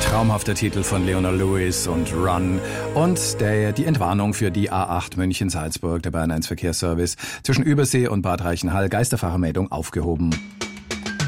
Traumhafter Titel von Leona Lewis und Run und die Entwarnung für die A8 München-Salzburg, der Bayern 1 Verkehrsservice zwischen Übersee und Bad Reichenhall, Geisterfahrermeldung aufgehoben.